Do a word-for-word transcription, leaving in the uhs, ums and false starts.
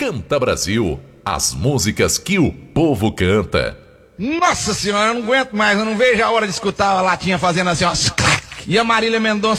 Canta Brasil, as músicas que o povo canta. Nossa senhora, eu não aguento mais, eu não vejo a hora de escutar a latinha fazendo assim, ó. E a Marília Mendonça